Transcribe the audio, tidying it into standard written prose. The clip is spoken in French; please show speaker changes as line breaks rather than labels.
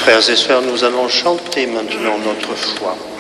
Frères et sœurs, nous allons chanter maintenant notre foi.